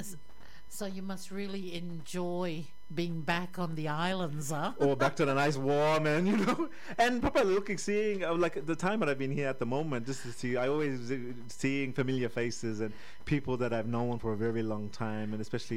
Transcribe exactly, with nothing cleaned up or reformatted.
s- so you must really enjoy being back on the islands, huh? Or back to the nice warm and you know, and probably looking, seeing uh, like the time that I've been here at the moment, just to see, I always uh, seeing familiar faces and people that I've known for a very long time, and especially